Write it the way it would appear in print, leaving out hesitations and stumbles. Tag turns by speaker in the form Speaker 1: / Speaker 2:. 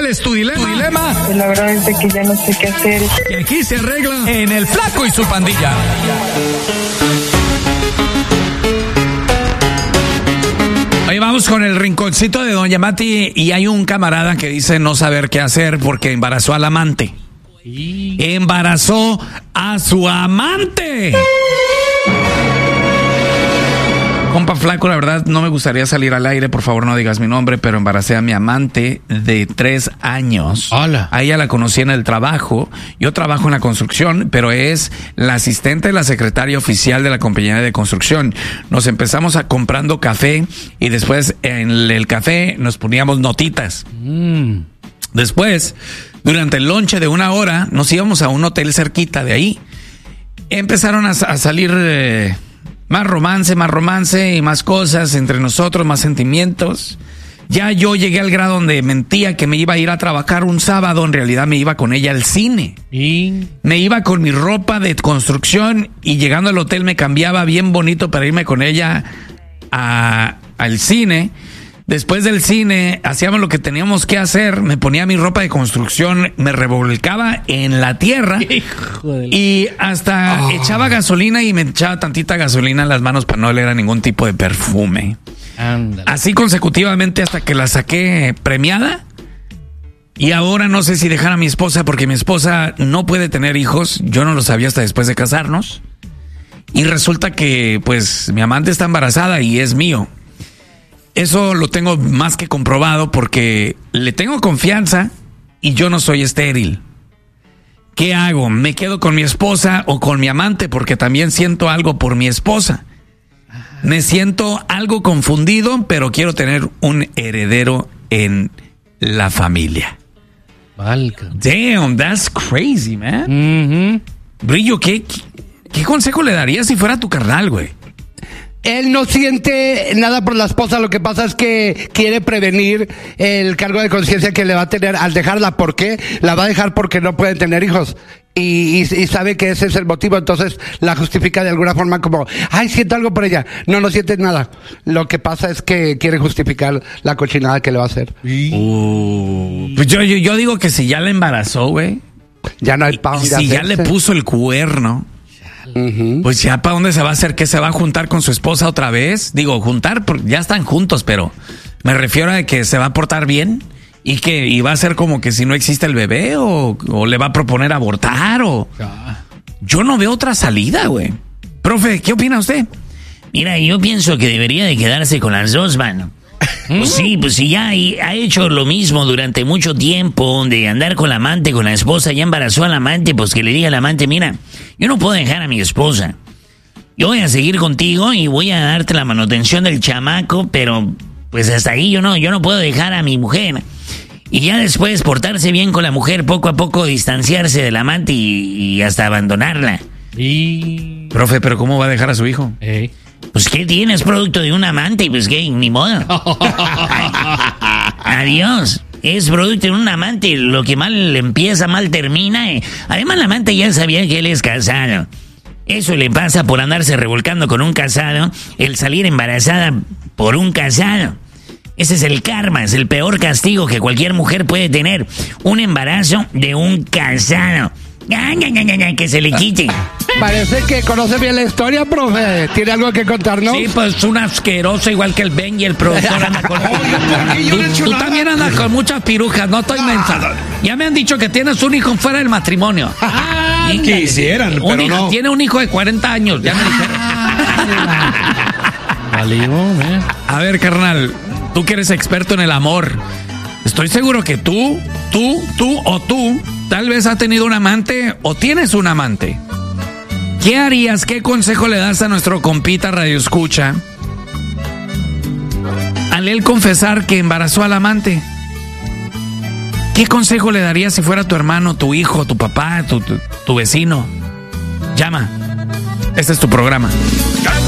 Speaker 1: es tu dilema?
Speaker 2: Pues la verdad es que ya no sé qué hacer.
Speaker 1: Que aquí se arregla en El Flaco y su Pandilla. Ahí vamos con el rinconcito de Doña Mati y hay un camarada que dice no saber qué hacer porque embarazó al amante. Embarazó a su amante. Compa Flaco, la verdad no me gustaría salir al aire, por favor no digas mi nombre, pero embaracé a mi amante de 3 años.
Speaker 3: Hola.
Speaker 1: A ella la conocí en el trabajo. Yo trabajo en la construcción, pero es la asistente de la secretaria oficial de la compañía de construcción. Nos empezamos a comprando café y después en el café nos poníamos notitas. Después, durante el lonche de 1 hora, nos íbamos a un hotel cerquita de ahí. Empezaron a salir... más romance y más cosas entre nosotros, más sentimientos. Ya yo llegué al grado donde mentía que me iba a ir a trabajar un sábado, en realidad me iba con ella al cine. Me iba con mi ropa de construcción y llegando al hotel me cambiaba bien bonito para irme con ella al cine. Después del cine hacíamos lo que teníamos que hacer, me ponía mi ropa de construcción, me revolcaba en la tierra y hasta echaba gasolina y me echaba tantita gasolina en las manos para no oler a ningún tipo de perfume.
Speaker 3: Ándale.
Speaker 1: Así consecutivamente hasta que la saqué premiada y ahora no sé si dejar a mi esposa porque mi esposa no puede tener hijos, yo no lo sabía hasta después de casarnos y resulta que pues mi amante está embarazada y es mío. Eso lo tengo más que comprobado porque le tengo confianza y yo no soy estéril. ¿Qué hago? ¿Me quedo con mi esposa o con mi amante? Porque también siento algo por mi esposa. Me siento algo confundido, pero quiero tener un heredero en la familia.
Speaker 3: Válgame.
Speaker 1: Damn, that's crazy, man. Brillo, ¿qué consejo le darías si fuera tu carnal, güey?
Speaker 4: Él no siente nada por la esposa, lo que pasa es que quiere prevenir el cargo de conciencia que le va a tener al dejarla. ¿Por qué? La va a dejar porque no puede tener hijos. Y sabe que ese es el motivo, entonces la justifica de alguna forma como, ay, siento algo por ella. No siente nada. Lo que pasa es que quiere justificar la cochinada que le va a hacer.
Speaker 1: Pues yo digo que si ya la embarazó, güey.
Speaker 4: Ya no hay pa' dónde
Speaker 1: si ya
Speaker 4: hacerse.
Speaker 1: le puso el cuerno. Pues ya para dónde se va a hacer, que se va a juntar con su esposa otra vez. Digo, juntar, porque ya están juntos, pero me refiero a que se va a portar bien y va a ser como que si no existe el bebé o le va a proponer abortar o... Yo no veo otra salida, güey. Profe, ¿qué opina usted?
Speaker 5: Mira, yo pienso que debería de quedarse con las dos, mano. Pues sí, ya ha hecho lo mismo durante mucho tiempo, de andar con la amante, con la esposa, ya embarazó al amante, pues que le diga al amante, mira, yo no puedo dejar a mi esposa. Yo voy a seguir contigo y voy a darte la manutención del chamaco, pero pues hasta ahí yo no puedo dejar a mi mujer. Y ya después portarse bien con la mujer, poco a poco distanciarse del amante y hasta abandonarla.
Speaker 1: Profe, ¿pero cómo va a dejar a su hijo?
Speaker 5: Pues ¿qué tienes? Producto de un amante, pues ¿qué? Ni modo. Adiós. Es producto de un amante, lo que mal empieza, mal termina. Además la amante ya sabía que él es casado. Eso le pasa por andarse revolcando con un casado, el salir embarazada por un casado. Ese es el karma, es el peor castigo que cualquier mujer puede tener. Un embarazo de un casado. Que se le quite.
Speaker 4: Parece que conoce bien la historia, profe. ¿Tiene algo que contarnos?
Speaker 1: Sí, pues un asqueroso igual que el Ben y el productor anda con... Tú también andas con muchas pirujas, no estoy mensa. Ya me han dicho que tienes un hijo fuera del matrimonio.
Speaker 3: Quisieran, pero no.
Speaker 1: Tiene un hijo de 40 años, ya me dijeron. A ver, carnal, tú que eres experto en el amor, estoy seguro que tú tal vez has tenido un amante o tienes un amante. ¿Qué harías? ¿Qué consejo le das a nuestro compita Radio Escucha al él confesar que embarazó al amante? ¿Qué consejo le darías si fuera tu hermano, tu hijo, tu papá, tu vecino? Llama. Este es tu programa.